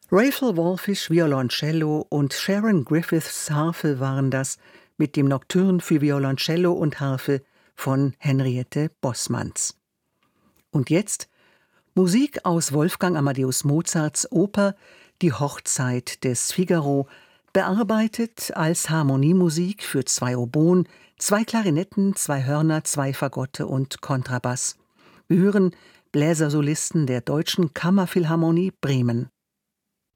Rachel Wolfish Violoncello und Sharon Griffiths Harfe waren das mit dem Nocturne für Violoncello und Harfe von Henriette Bossmanns. Und jetzt Musik aus Wolfgang Amadeus Mozarts Oper Die Hochzeit des Figaro, bearbeitet als Harmoniemusik für 2 Oboen, 2 Klarinetten, 2 Hörner, 2 Fagotte und Kontrabass. Wir hören Bläsersolisten der Deutschen Kammerphilharmonie Bremen.